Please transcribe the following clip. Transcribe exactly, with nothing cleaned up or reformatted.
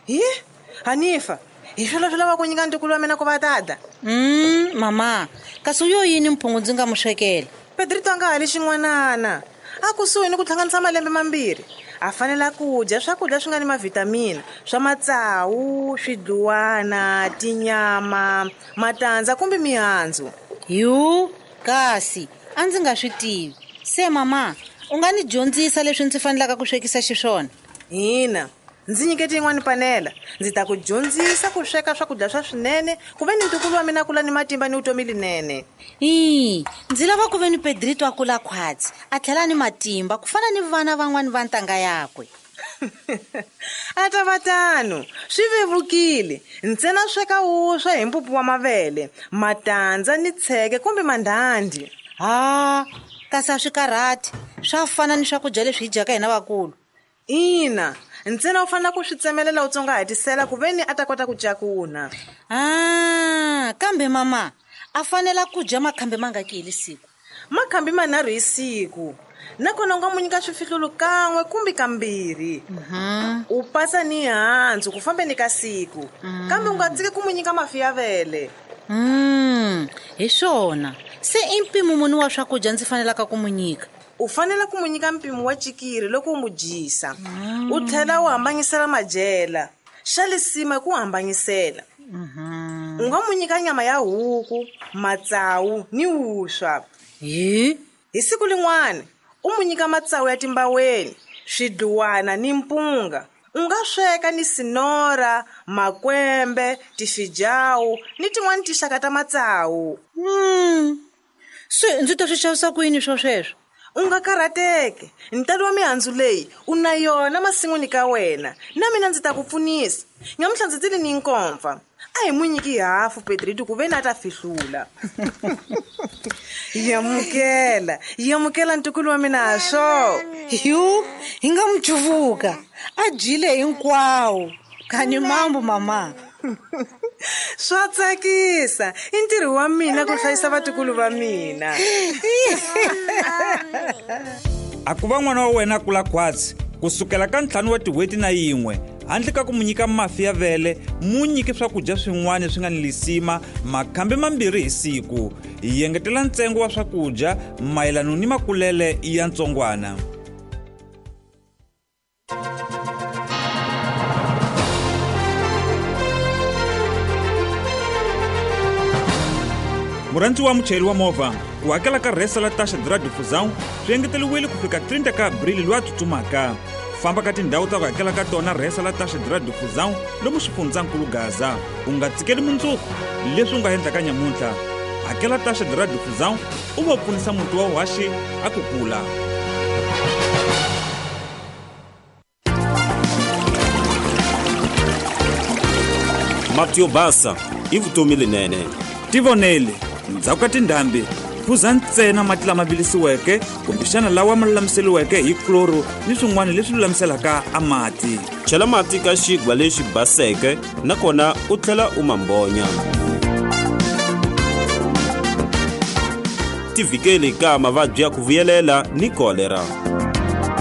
Hi, Hanifa, hi swilo swi lava ku nyika ntukulu wa mina ku va tata. Mm, mama, kasi uyo yini mphungu ndzi nga mu swekela? Pedrito a nga hali xin'wanana. A kusuhi ni ku hlanganisa malembe mambirhi. A fanela ku dya swakudya swi nga ni mavitamini swa matsawu, swidluwana, tinyama, matandza kumbe mihandzu. Yu, kasi a ndzi nga swi tivi. Se mama, u nga ni dyondzisa leswi ndzi fanelaka ku swekisa xiswona? Hina, ndzi nyikete yin'wana panela. Ndzi ta ku dyondzisa ku sweka swakudya swa swinene ku ve ni ntukulu wa mina kula ni matimba ni vutomi linene. Ii, ndzi lava ku ve ni Pedrito a kula khwatsi a tlhela ni matimba ku fana ni vana van'wani va ntanga yakwe. A ta va tano, swi vevukile. Ntsena sweka wuswa hi mpupu wa mavele, matandza ni tsheke kumbe mandhandhi. Ha, kasi a swi karhati swa fana ni swakudya leswi hi dyaka hina vakulu. Ina, ntsena u fanele ku swi tsemelela u tsongahatisela ku ve ni a ta kota ku cakuna. Ah, kambe mama a fanela ku dya makhambi mangaki hi siku? Makhambi manharhu hi siku. Nakona u nga mu nyika swifihlulu kan'we kumbe kambirhi. U pasa ni handzu ku fambeni ka siku. Kambe u nga dziki ku mu nyika mafi ya vele. Mm, hi swona. Se i mpimo muni wa swakudya ndzi fanelaka ku mu nyika? U fanele ku mu nyika mpimo wa chikiri loko u mu dyisa. U tlhela u hambanyisela madyela. Xa lisima ku hambanyisela. U nga mu nyika nyama ya huku, matsawu ni wuswa. Hi? Hi siku lin'wana, u mu nyika matsawu ya timbaweni, swidluwana ni mpunga. U nga sweka ni sinora, makwembe, tifijawu ni tin'wani tixaka ta matsawu. Mm. Se ndzi ta swi xavisa ku yini swo sweswo? U nga karhateke. Ntalo wa mihandzu leyi u na yona masin'wini ka wena. Na mina ndzi ta ku pfunisa. Nyamuhla ndzi tile ni nkomfa. A hi mu nyiki hafu Pedrito ku ve ni a ta fihlula. Yamukela, yamukela ntukulu wa mina ha swo. Yu, hi nga mu chuvuka. A dyile hinkwawo. Kani mambo mama. Swa tsakisa. I ntirho wa mina ku hlayisa vatukulu va mina. A ku va n'wana wa wena kula khwatsi kusukela ka ntlhanu wa tin'hweti na yin'we handle ka ku mu nyika mafi ya vele mu nyiki swakudya swin'wana swi nga ni lisima makhambi mambirhi hi siku. Hi yengetela ntsengo wa swakudya mayelano ni makulele ya ntsongwana. Murhandzi wa muchayeri wa movha, ku hakela ka resa la taxa de radiodifusão swi engeteliwile ku fika thirty ka Abril loyi a tsutsumaka. Famba ka tindhawu ta ku hakela ka tona resa la taxa de radiodifusão lomu xifundzakulu Gaza. U nga tsikeli mundzuku leswi u nga endlaka nyamuntlha. Hakela taxa de radiodifusão u va pfunisa muti wa waxi a ku kula. Mati yo basa i vutomi linene. Tivonele ndzhaku ka tindhambi phuza ntsena mati lama vilisiweke kumbexana lawa ma lulamiseliweke hi kloro ni swin'wana leswi lulamiselaka a mati. Chela mati ka xigwa lexi baseke nakona u tlhela u mambonya. Tivikeli ka mavabyi ya ku vuyelela ni kolera.